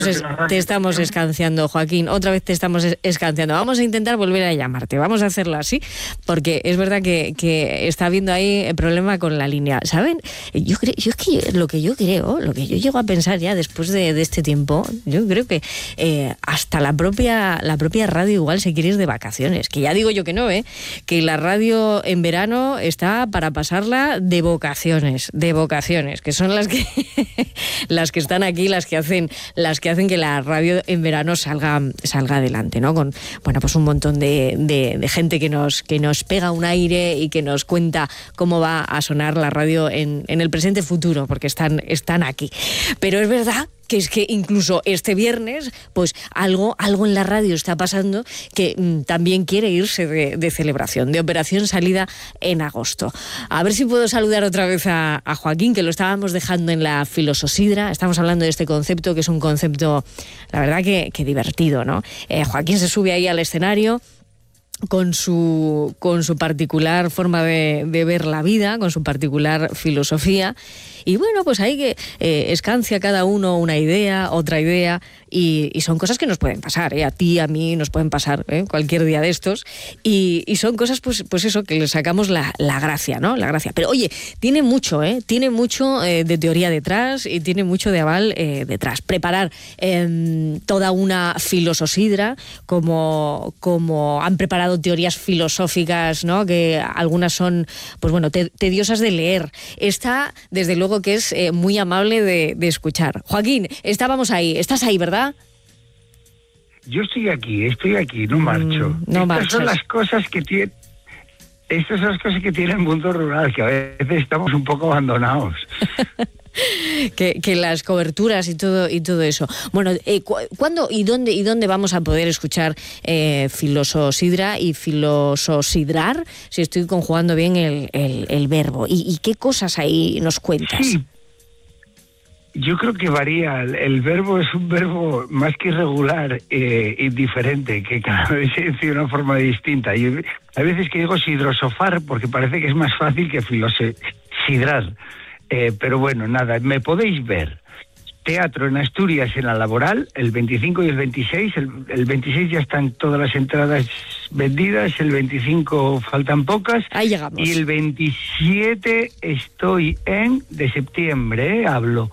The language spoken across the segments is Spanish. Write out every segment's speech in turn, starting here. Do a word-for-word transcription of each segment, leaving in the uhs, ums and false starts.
Te estamos escanciando, Joaquín, otra vez te estamos escanciando. Vamos a intentar volver a llamarte, vamos a hacerlo así, porque es verdad que, que está habiendo ahí el problema con la línea. ¿Saben? Yo creo, yo es que lo que yo creo, lo que yo llego a pensar ya después de, de este tiempo, yo creo que eh, hasta la propia, la propia radio igual se quiere ir de vacaciones, que ya digo yo que no, ¿eh? Que la radio en verano está para pasarla de vocaciones, de vocaciones, que son las que las que están aquí, las que hacen, las que hacen que la radio en verano salga, salga adelante, ¿no? Con, bueno, pues un montón de, de, de gente que nos, que nos pega un aire y que nos cuenta cómo va a sonar la radio en, en el presente futuro, porque están, están aquí. Pero es verdad que es que incluso este viernes, pues algo, algo en la radio está pasando que mmm, también quiere irse de, de celebración, de operación salida en agosto. A ver si puedo saludar otra vez a, a Joaquín, que lo estábamos dejando en la Filososidra. Estamos hablando de este concepto, que es un concepto, la verdad que, que divertido, ¿no? Eh, Joaquín se sube ahí al escenario con su, con su particular forma de, de ver la vida, con su particular filosofía. Y bueno, pues ahí que eh, escancia cada uno una idea, otra idea, y, y son cosas que nos pueden pasar, ¿eh? A ti, a mí, nos pueden pasar, ¿eh? Cualquier día de estos, y, y son cosas, pues, pues eso, que le sacamos la, la gracia, ¿no? La gracia. Pero oye, tiene mucho, ¿eh? Tiene mucho eh, de teoría detrás y tiene mucho de aval eh, detrás. Preparar eh, toda una filososidra, como, como han preparado teorías filosóficas, ¿no? Que algunas son, pues bueno, te, tediosas de leer. Esta, desde luego, que es eh, muy amable de, de escuchar. Joaquín, estábamos ahí, estás ahí, ¿verdad? Yo estoy aquí, estoy aquí, no marcho. Mm, no Estas marchas. son las cosas que tiene, estas son las cosas que tiene el mundo rural, que a veces estamos un poco abandonados. que, que las coberturas y todo y todo eso. Bueno, eh, cu- ¿cuándo y dónde y dónde vamos a poder escuchar eh, Filososidra y Filososidrar? Si estoy conjugando bien el, el, el verbo. ¿Y, ¿Y qué cosas ahí nos cuentas? Sí. Yo creo que varía. El, el verbo es un verbo más que irregular eh, y diferente, que cada vez se dice de una forma distinta. Yo, hay veces que digo sidrosofar porque parece que es más fácil que filosidrar. Eh, pero bueno, nada, me podéis ver. Teatro en Asturias en la Laboral, el veinticinco y el veintiséis. El, el veintiséis ya están todas las entradas vendidas, el veinticinco faltan pocas. Ahí llegamos. Y el veintisiete estoy en, de septiembre, eh, hablo,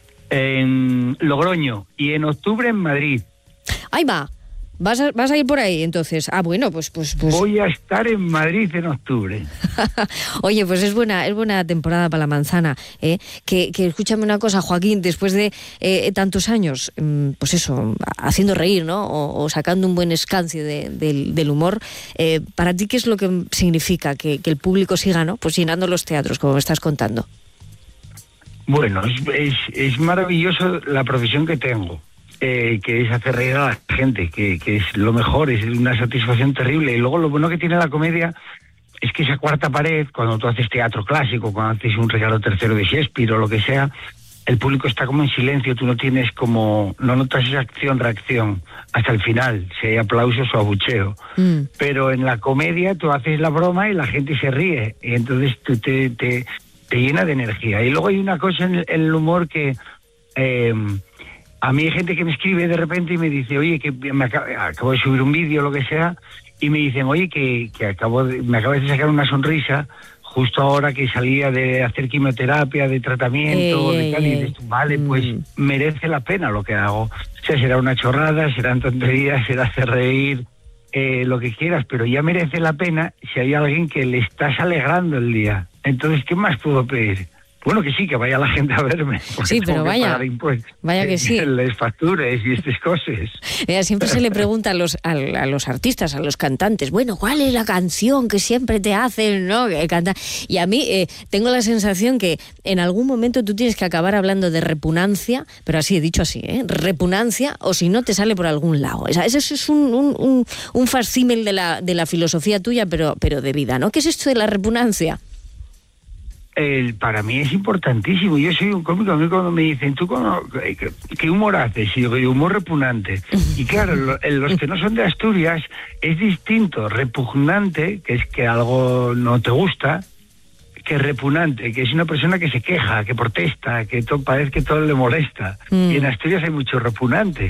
en Logroño. Y en octubre en Madrid. Ahí va. ¿Vas a, vas a ir por ahí entonces? Ah, bueno, pues... pues, pues... Voy a estar en Madrid en octubre. Oye, pues es buena es buena temporada para la manzana, ¿eh? Que, que escúchame una cosa, Joaquín, después de eh, tantos años, pues eso, haciendo reír, ¿no? O, o sacando un buen escancio de, de, del humor, eh, ¿para ti qué es lo que significa que, que el público siga, ¿no? Pues llenando los teatros, como me estás contando? Bueno, es, es, es maravilloso la profesión que tengo. Eh, que es hacer reír a la gente, que, que es lo mejor, es una satisfacción terrible. Y luego lo bueno que tiene la comedia es que esa cuarta pared, cuando tú haces teatro clásico, cuando haces un Ricardo tercero de Shakespeare o lo que sea, el público está como en silencio, tú no tienes como, no notas esa acción-reacción hasta el final, si hay aplausos o abucheo. Mm. Pero en la comedia tú haces la broma y la gente se ríe, y entonces tú te, te, te llena de energía. Y luego hay una cosa en el, en el humor que... Eh, a mí hay gente que me escribe de repente y me dice, oye, que me acabo, acabo de subir un vídeo o lo que sea, y me dicen, oye, que, que acabo de, me acabas de sacar una sonrisa justo ahora que salía de hacer quimioterapia, de tratamiento, ey, de tal, ey, y dices, vale, mm. pues merece la pena lo que hago. O sea, será una chorrada, serán tonterías, será hacer reír, eh, lo que quieras, pero ya merece la pena si hay alguien que le estás alegrando el día. Entonces, ¿qué más puedo pedir? Bueno, que sí, que vaya la gente a verme. Sí, pero vaya, vaya que sí. Les factures y estas cosas. Mira, siempre se le pregunta a los, a, a los artistas, a los cantantes, bueno, ¿cuál es la canción que siempre te hacen, ¿no? Que canta. Y a mí eh, tengo la sensación que en algún momento tú tienes que acabar hablando de repugnancia, pero así, dicho así, ¿eh? Repugnancia, o si no te sale por algún lado. Ese es, es un, un, un, un facsímil de la, de la filosofía tuya, pero, pero de vida, ¿no? ¿Qué es esto de la repugnancia? El, para mí es importantísimo. Yo soy un cómico. A mí cuando me dicen, ¿tú cómo, qué, qué humor haces? Y yo digo, humor repugnante. Y claro, lo, los que no son de Asturias es distinto. Repugnante, que es que algo no te gusta, que es repugnante, que es una persona que se queja, que protesta, que todo, parece que todo le molesta. Mm. Y en Asturias hay mucho repugnante.